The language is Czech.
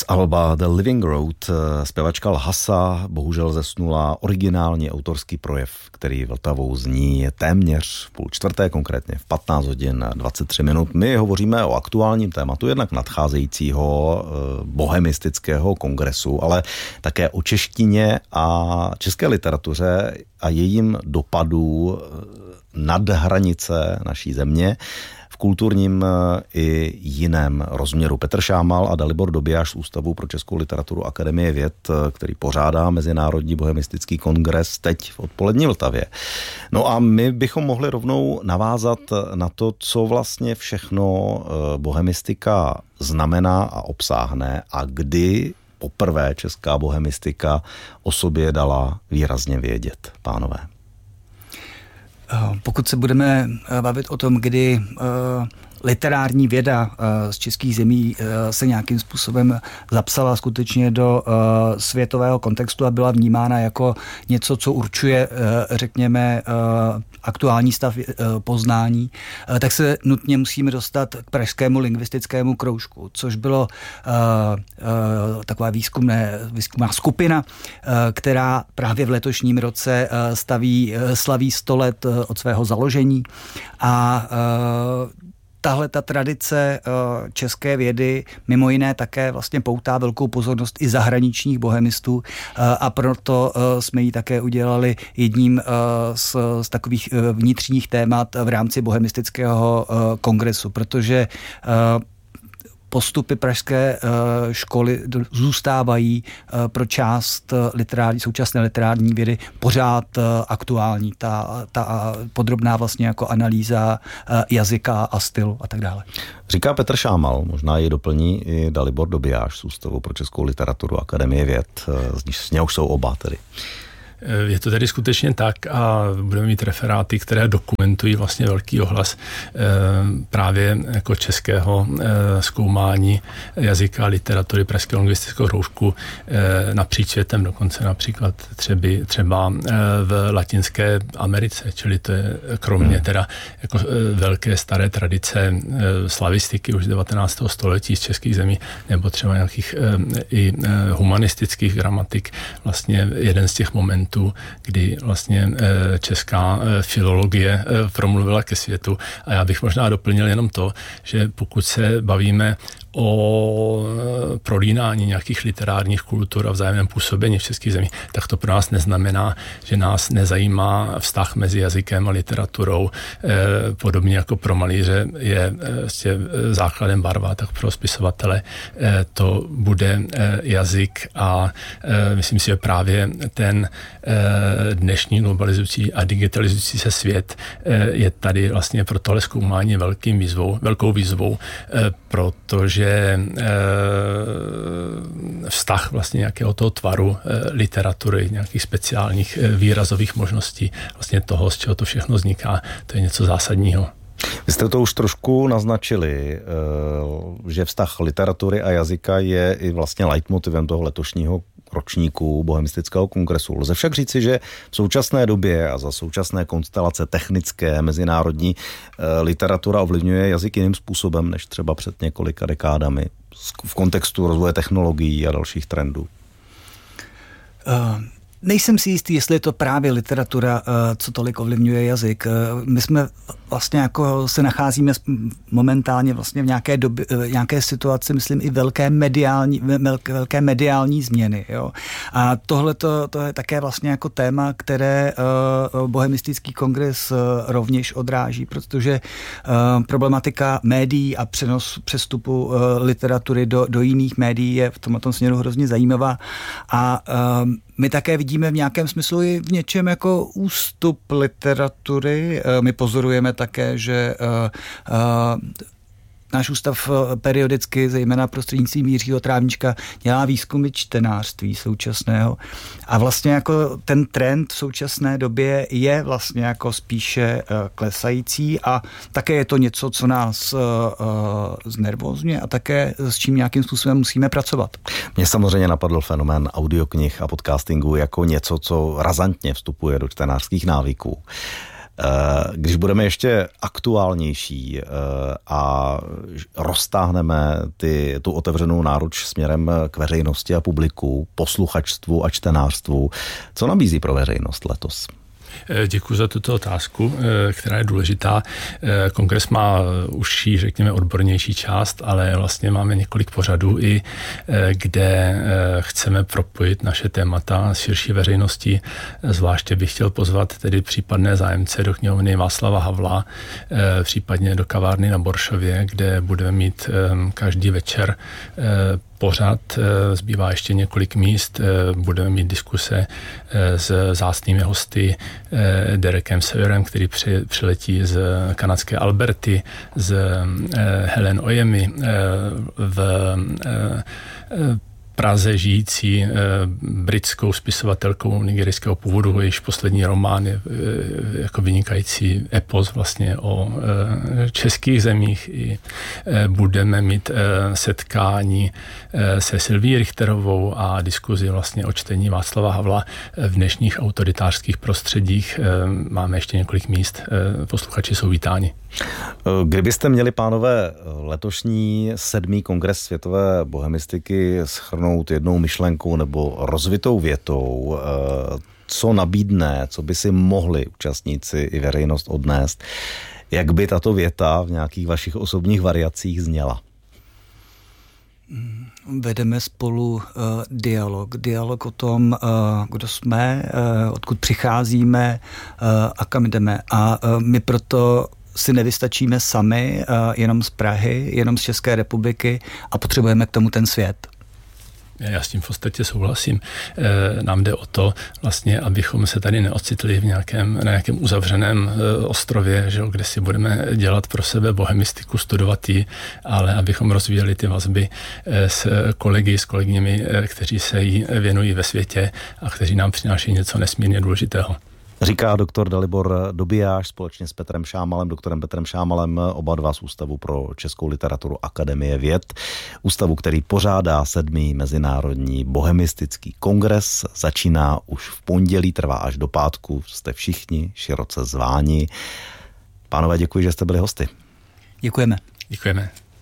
Z alba The Living Road zpěvačka Lhasa bohužel zesnula originální autorský projev, který Vltavou zní téměř v 3:30, konkrétně v 15 hodin 23 minut. My hovoříme o aktuálním tématu, jednak nadcházejícího bohemistického kongresu, ale také o češtině a české literatuře a jejím dopadu nad hranice naší země v kulturním i jiném rozměru. Petr Šámal a Dalibor Dobijáš z Ústavu pro českou literaturu Akademie věd, který pořádá Mezinárodní bohemistický kongres teď v odpolední Vltavě. No a my bychom mohli rovnou navázat na to, co vlastně všechno bohemistika znamená a obsáhne a kdy poprvé česká bohemistika o sobě dala výrazně vědět, pánové. Pokud se budeme bavit o tom, kdy literární věda z českých zemí se nějakým způsobem zapsala skutečně do světového kontextu a byla vnímána jako něco, co určuje, řekněme, aktuální stav poznání, tak se nutně musíme dostat k pražskému lingvistickému kroužku, což bylo taková výzkumná skupina, která právě v letošním roce slaví 100 let od svého založení a tahle ta tradice české vědy mimo jiné také vlastně poutá velkou pozornost i zahraničních bohemistů a proto jsme ji také udělali jedním z takových vnitřních témat v rámci bohemistického kongresu, protože postupy pražské školy zůstávají pro část současné literární vědy pořád aktuální. Ta podrobná vlastně jako analýza jazyka a stylu a tak dále. Říká Petr Šámal, možná ji doplní i Dalibor Dobijáš z Ústavu pro českou literaturu Akademie věd, z něhož jsou oba tedy. Je to tedy skutečně tak a budeme mít referáty, které dokumentují vlastně velký ohlas právě jako českého zkoumání jazyka a literatury pražského lingvistického kroužku napříč světem, dokonce například třeba v Latinské Americe, čili to je kromě teda jako velké staré tradice slavistiky už z 19. století z českých zemí, nebo třeba nějakých i humanistických gramatik, vlastně jeden z těch momentů, kdy vlastně česká filologie promluvila ke světu. A já bych možná doplnil jenom to, že pokud se bavíme o prolínání nějakých literárních kultur a vzájemném působení v českých zemích, tak to pro nás neznamená, že nás nezajímá vztah mezi jazykem a literaturou. Podobně jako pro malíře je základem barva, tak pro spisovatele to bude jazyk a myslím si, že právě ten dnešní globalizující a digitalizující se svět je tady vlastně pro tohle zkoumání velkou výzvou, protože vztah vlastně nějakého toho tvaru literatury, nějakých speciálních výrazových možností, vlastně toho, z čeho to všechno vzniká, to je něco zásadního. Vy jste to už trošku naznačili, že vztah literatury a jazyka je i vlastně leitmotivem toho letošního ročníku bohemistického kongresu. Lze však říci, že v současné době a za současné konstelace technické, mezinárodní literatura ovlivňuje jazyk jiným způsobem než třeba před několika dekádami v kontextu rozvoje technologií a dalších trendů. Nejsem si jistý, jestli je to právě literatura, co tolik ovlivňuje jazyk. My jsme vlastně jako se nacházíme momentálně vlastně v nějaké situaci, myslím i velké mediální změny. Jo. A tohle to je také vlastně jako téma, které bohemistický kongres rovněž odráží, protože problematika médií a přestupu literatury do jiných médií je v tomto směru hrozně zajímavá a my také vidíme v nějakém smyslu i v něčem jako ústup literatury. My pozorujeme také, že náš ústav periodicky, zejména prostřednictvím Jiřího Trávníčka, dělá výzkumy čtenářství současného. A vlastně jako ten trend v současné době je vlastně jako spíše klesající a také je to něco, co nás znervózňuje a také s čím nějakým způsobem musíme pracovat. Mně samozřejmě napadl fenomén audioknih a podcastingu jako něco, co razantně vstupuje do čtenářských návyků. Když budeme ještě aktuálnější a roztáhneme tu otevřenou náruč směrem k veřejnosti a publiku, posluchačstvu a čtenářstvu, co nabízí pro veřejnost letos? Děkuji za tuto otázku, která je důležitá. Kongres má užší, řekněme, odbornější část, ale vlastně máme několik pořadů i, kde chceme propojit naše témata s širší veřejností. Zvláště bych chtěl pozvat tedy případné zájemce do knihovny Václava Havla, případně do kavárny na Boršově, kde budeme mít každý večer pořad, zbývá ještě několik míst, budeme mít diskuse s vzácnými hosty, Derekem Sawyerem, který přiletí z kanadské Alberty, z Helen Oyemi v Praze žijící britskou spisovatelkou nigerijského původu, jejíž poslední román je jako vynikající epos vlastně o českých zemích. I budeme mít setkání se Sylví Richterovou a diskuzi vlastně o čtení Václava Havla v dnešních autoritářských prostředích. Máme ještě několik míst, posluchači jsou vítáni. Kdybyste měli, pánové, letošní 7. kongres světové bohemistiky shrnout jednou myšlenkou nebo rozvitou větou, co nabídne, co by si mohli účastníci i veřejnost odnést, jak by tato věta v nějakých vašich osobních variacích zněla? Vedeme spolu dialog o tom, kdo jsme, odkud přicházíme a kam jdeme. A my proto si nevystačíme sami, jenom z Prahy, jenom z České republiky a potřebujeme k tomu ten svět. Já s tím v podstatě souhlasím. Nám jde o to, vlastně, abychom se tady neocitli na nějakém uzavřeném ostrově, že, kde si budeme dělat pro sebe bohemistiku, studovat ji, ale abychom rozvíjeli ty vazby s kolegy, s kolegyněmi, kteří se jí věnují ve světě a kteří nám přináší něco nesmírně důležitého. Říká doktor Dalibor Dobijáš společně s Petrem Šámalem, doktorem Petrem Šámalem, oba dva z Ústavu pro českou literaturu Akademie věd. Ústavu, který pořádá 7. mezinárodní bohemistický kongres. Začíná už v pondělí, trvá až do pátku. Jste všichni široce zváni. Pánové, děkuji, že jste byli hosty. Děkujeme. Děkujeme.